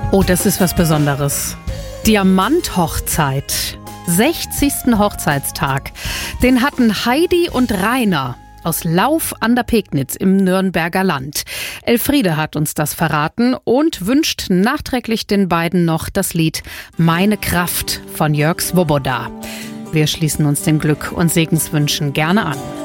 Oh, das ist was Besonderes. Diamanthochzeit. 60. Hochzeitstag. Den hatten Heidi und Rainer aus Lauf an der Pegnitz im Nürnberger Land. Elfriede hat uns das verraten und wünscht nachträglich den beiden noch das Lied Meine Kraft von Jörg Swoboda. Wir schließen uns den Glück- und Segenswünschen gerne an.